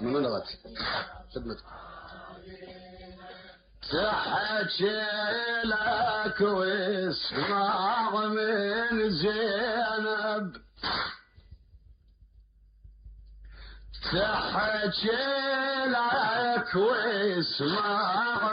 من وين غادي خدمتك؟ تحكي لك واسمع من زينب، تحكي لك واسمع